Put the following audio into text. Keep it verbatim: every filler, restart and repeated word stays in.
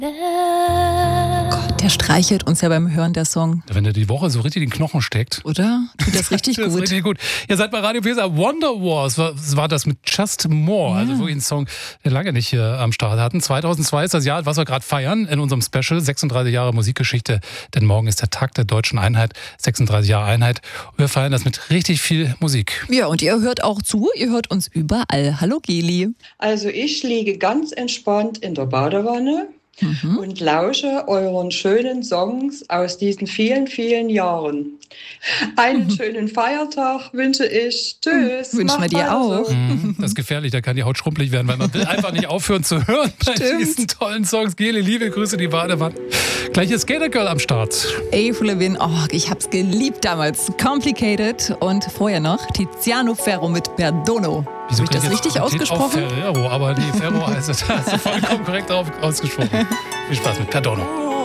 Gott, der streichelt uns ja beim Hören der Song. Wenn der die Woche so richtig in den Knochen steckt. Oder? Tut das richtig das gut. Ist richtig gut. Ihr seid bei Radio Pesa. Wonderwall, war, war das mit Just More. Ja. Also wirklich ein Song, den wir lange nicht hier am Start hatten. zweitausendzwei ist das Jahr, was wir gerade feiern in unserem Special. sechsunddreißig Jahre Musikgeschichte. Denn morgen ist der Tag der Deutschen Einheit. sechsunddreißig Jahre Einheit. Und wir feiern das mit richtig viel Musik. Ja, und ihr hört auch zu. Ihr hört uns überall. Hallo Geli. Also ich liege ganz entspannt in der Badewanne. Mhm. Und lausche euren schönen Songs aus diesen vielen, vielen Jahren. Einen mhm. schönen Feiertag wünsche ich. Tschüss. Wünschen wir dir auch. So. Mhm. Das ist gefährlich, da kann die Haut schrumpelig werden, weil man will einfach nicht aufhören zu hören bei Stimmt. diesen tollen Songs. Geli, liebe Grüße, die Badewanne. Gleich ist Skater Girl am Start. Avril Lavigne, oh, ich hab's geliebt damals. Complicated. Und vorher noch Tiziano Ferro mit Perdono. Habe ich das richtig ausgesprochen? Ferrero, aber die Ferro heißt es. Hast du vollkommen korrekt ausgesprochen. Viel Spaß mit Perdono.